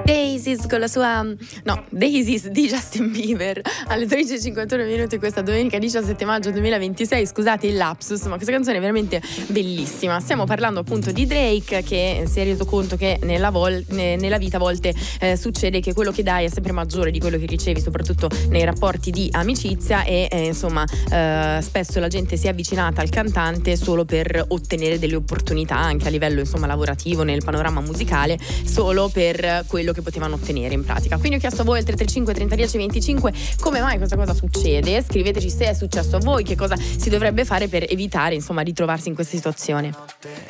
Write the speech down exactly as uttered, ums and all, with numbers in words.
Daisies con la sua no, Daisies di Justin Bieber alle tredici e cinquantuno minuti questa domenica diciassette maggio duemilaventisei. Scusate il lapsus, ma questa canzone è veramente bellissima. Stiamo parlando appunto di Drake, che si è reso conto che nella, vol- nella vita a volte eh, succede che quello che dai è sempre maggiore di quello che ricevi, soprattutto nei rapporti di amicizia, e eh, insomma eh, spesso la gente si è avvicinata al cantante solo per ottenere delle opportunità anche a livello insomma lavorativo nel panorama musicale, solo per quello che potevano ottenere in pratica. Quindi ho chiesto a voi al tre tre cinque trenta dieci venticinque come mai questa cosa succede. Scriveteci se è successo a voi, che cosa si dovrebbe fare per evitare insomma di trovarsi in questa situazione.